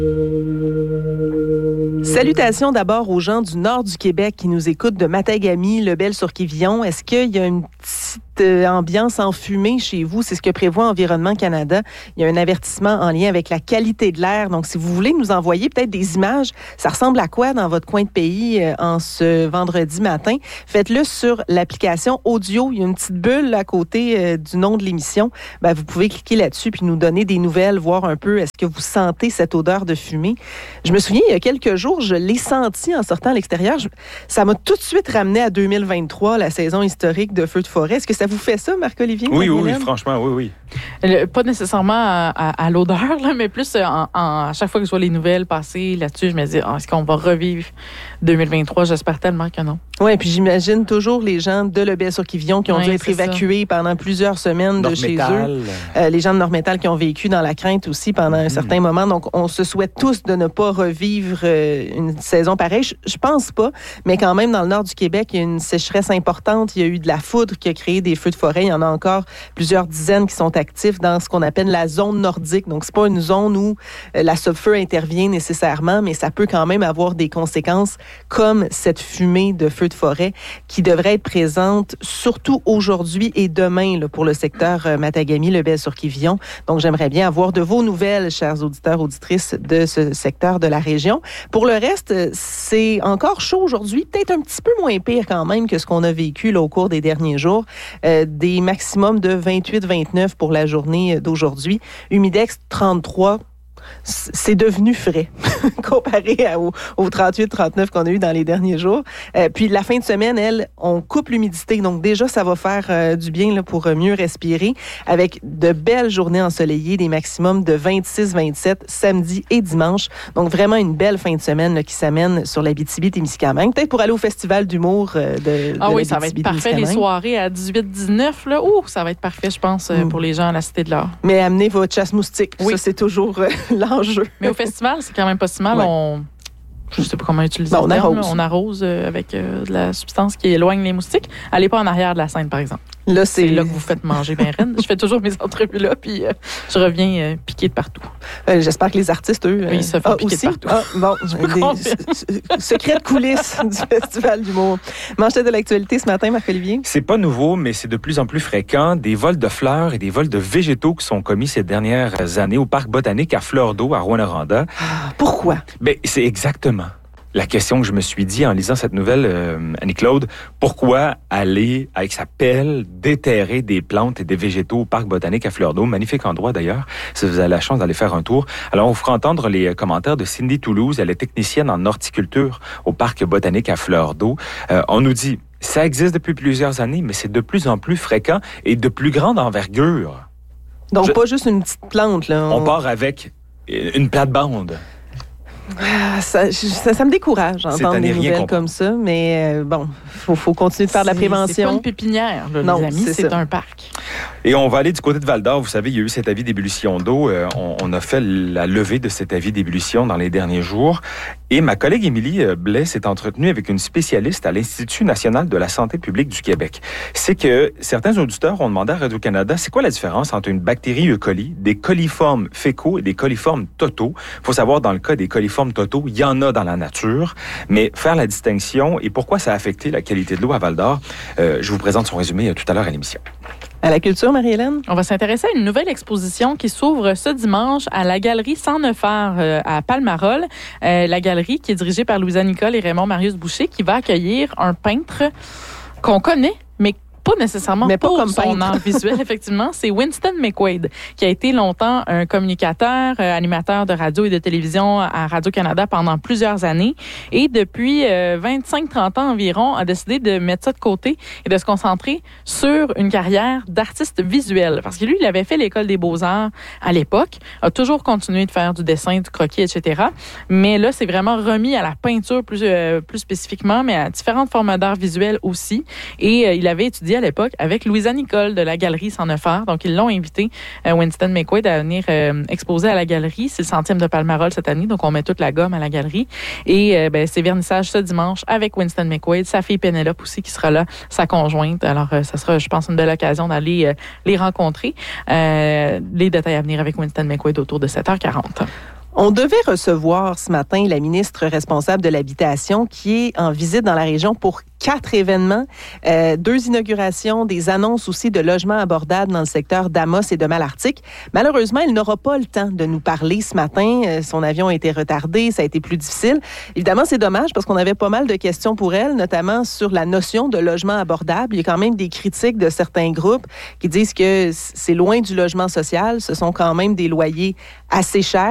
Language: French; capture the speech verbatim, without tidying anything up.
Salutations d'abord aux gens du nord du Québec qui nous écoutent de Matagami, Lebel-sur-Quévillon. Est-ce qu'il y a une petite euh, ambiance enfumée chez vous? C'est ce que prévoit Environnement Canada. Il y a un avertissement en lien avec la qualité de l'air. Donc, si vous voulez nous envoyer peut-être des images, ça ressemble à quoi dans votre coin de pays euh, en ce vendredi matin? Faites-le sur l'application audio. Il y a une petite bulle à côté euh, du nom de l'émission. Ben, vous pouvez cliquer là-dessus puis nous donner des nouvelles, voir un peu est-ce que vous sentez cette odeur de fumée. Je me souviens, il y a quelques jours, je l'ai senti en sortant à l'extérieur. Je, ça m'a tout de suite ramené à deux mille vingt-trois, la saison historique de feux de forêt. Est-ce que ça vous fait ça, Marc-Olivier? Oui, oui, oui, franchement, oui, oui. Le, pas nécessairement à, à, à l'odeur, là, mais plus en, en, à chaque fois que je vois les nouvelles passer là-dessus, je me dis, oh, est-ce qu'on va revivre deux mille vingt-trois? J'espère tellement que non. Oui, puis j'imagine toujours les gens de Lebel-sur-Quévillon qui ont oui, dû être évacués ça. pendant plusieurs semaines de chez eux. Euh, les gens de Nord-Métal qui ont vécu dans la crainte aussi pendant un mmh. certain moment. Donc, on se souhaite tous de ne pas revivre euh, une saison pareille. Je, je pense pas, mais quand même, dans le nord du Québec, il y a une sécheresse importante. Il y a eu de la foudre qui a créé des feux de forêt. Il y en a encore plusieurs dizaines qui sont actifs dans ce qu'on appelle la zone nordique. Donc, c'est pas une zone où euh, la feu intervient nécessairement, mais ça peut quand même avoir des conséquences comme cette fumée de feux de forêt qui devrait être présente surtout aujourd'hui et demain là, pour le secteur euh, Matagami, Lebel-sur-Quévillon. Donc, j'aimerais bien avoir de vos nouvelles, chers auditeurs, auditrices de ce secteur de la région. Pour le reste, c'est encore chaud aujourd'hui, peut-être un petit peu moins pire quand même que ce qu'on a vécu là, au cours des derniers jours. Euh, des maximums de vingt-huit vingt-neuf pour la journée d'aujourd'hui. Humidex trente-trois. C'est devenu frais comparé à, au, au trente-huit trente-neuf qu'on a eu dans les derniers jours. Euh, puis la fin de semaine, elle, on coupe l'humidité. Donc déjà, ça va faire euh, du bien là, pour mieux respirer avec de belles journées ensoleillées, des maximums de vingt-six vingt-sept samedi et dimanche. Donc vraiment une belle fin de semaine là, qui s'amène sur l'Abitibi-Témiscamingue. Peut-être pour aller au festival d'humour euh, de, de Ah oui, ça va être parfait. Les soirées à dix-huit dix-neuf, là, ouh, ça va être parfait, je pense, euh, mm. pour les gens à la Cité de l'Art. Mais amenez votre chasse-moustique. Oui. Ça, c'est toujours... Euh, l'enjeu. Mais au festival, c'est quand même pas si mal. Ouais. On... Je ne sais pas comment utiliser bon, le terme. On arrose, on arrose euh, avec euh, de la substance qui éloigne les moustiques. Allez pas en arrière de la scène, par exemple. Là, c'est... c'est là que vous faites manger bien reine. Je fais toujours mes entrevues là, puis euh, je reviens euh, piquée de partout. Euh, j'espère que les artistes, eux... Oui, ils se font ah, piquer aussi? de partout. Ah, bon, des secrets de coulisses du Festival d'humour. Manchette de l'actualité ce matin, Marc-Olivier? C'est pas nouveau, mais c'est de plus en plus fréquent. Des vols de fleurs et des vols de végétaux qui sont commis ces dernières années au Parc botanique à Fleur d'Eau, à Rouyn-Noranda. Ah, pourquoi? Ben, c'est exactement la question que je me suis dit en lisant cette nouvelle, euh, Annie-Claude. Pourquoi aller avec sa pelle déterrer des plantes et des végétaux au Parc botanique à Fleur d'Eau? Magnifique endroit d'ailleurs, si vous avez la chance d'aller faire un tour. Alors, on vous fera entendre les commentaires de Cindy Toulouse. Elle est technicienne en horticulture au Parc botanique à Fleur d'Eau. Euh, on nous dit, ça existe depuis plusieurs années, mais c'est de plus en plus fréquent et de plus grande envergure. Donc, je... pas juste une petite plante, là. On, on part avec une plate-bande. Ah, ça, ça, ça me décourage d'entendre des nouvelles comprendre. comme ça, mais euh, bon, il faut, faut continuer de faire de la prévention. C'est pas une pépinière, là, non, les amis, c'est, c'est un parc. Et on va aller du côté de Val-d'Or. Vous savez, il y a eu cet avis d'ébullition d'eau. Euh, on, on a fait la levée de cet avis d'ébullition dans les derniers jours. Et ma collègue Émilie Blais s'est entretenue avec une spécialiste à l'Institut national de la santé publique du Québec. C'est que certains auditeurs ont demandé à Radio-Canada, c'est quoi la différence entre une bactérie E. coli, des coliformes fécaux et des coliformes totaux? Il faut savoir, dans le cas des coliformes totaux, il y en a dans la nature, mais faire la distinction et pourquoi ça a affecté la qualité de l'eau à Val-d'Or, euh, je vous présente son résumé tout à l'heure à l'émission. À la culture, Marie-Hélène? On va s'intéresser à une nouvelle exposition qui s'ouvre ce dimanche à la Galerie cent neuf heures euh, à Palmarol. Euh, la galerie qui est dirigée par Louisa Nicole et Raymond Marius Boucher qui va accueillir un peintre qu'on connaît, mais pas nécessairement mais pas pour comme son peintre. art visuel, effectivement. C'est Winston McQuaid, qui a été longtemps un communicateur, euh, animateur de radio et de télévision à Radio-Canada pendant plusieurs années. Et depuis euh, vingt-cinq trente ans environ, a décidé de mettre ça de côté et de se concentrer sur une carrière d'artiste visuel. Parce que lui, il avait fait l'École des beaux-arts à l'époque, a toujours continué de faire du dessin, du croquis, et cetera. Mais là, c'est vraiment remis à la peinture plus, euh, plus spécifiquement, mais à différentes formes d'art visuel aussi. Et euh, il avait étudié à l'époque avec Louisa Nicole de la Galerie cent neuf heures. Donc, ils l'ont invité, euh, Winston McQuaid, à venir euh, exposer à la galerie. C'est le centième de Palmarol cette année, donc on met toute la gomme à la galerie. Et euh, ben, c'est vernissage ce dimanche avec Winston McQuaid, sa fille Pénélope aussi qui sera là, sa conjointe. Alors, euh, ça sera, je pense, une belle occasion d'aller euh, les rencontrer. Euh, les détails à venir avec Winston McQuaid autour de sept heures quarante. On devait recevoir ce matin la ministre responsable de l'Habitation qui est en visite dans la région pour quatre événements, euh, deux inaugurations, des annonces aussi de logements abordables dans le secteur d'Amos et de Malartic. Malheureusement, elle n'aura pas le temps de nous parler ce matin. Euh, son avion a été retardé, ça a été plus difficile. Évidemment, c'est dommage parce qu'on avait pas mal de questions pour elle, notamment sur la notion de logement abordable. Il y a quand même des critiques de certains groupes qui disent que c'est loin du logement social. Ce sont quand même des loyers assez chers.